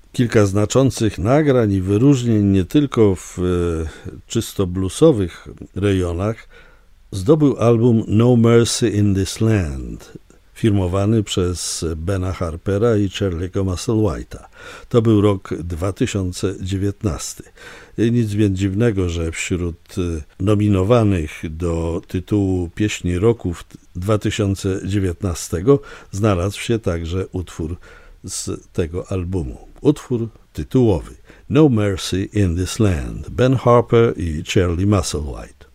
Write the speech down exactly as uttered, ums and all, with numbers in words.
Kilka znaczących nagrań i wyróżnień nie tylko w e, czysto bluesowych rejonach zdobył album No Mercy in This Land, firmowany przez Bena Harpera i Charlie'ego Musselwhite'a. To był rok dwa tysiące dziewiętnasty. Nic więc dziwnego, że wśród nominowanych do tytułu Pieśni Roku dwa tysiące dziewiętnastego znalazł się także utwór z tego albumu. Utwór tytułowy No Mercy in This Land, Ben Harper i Charlie Musselwhite.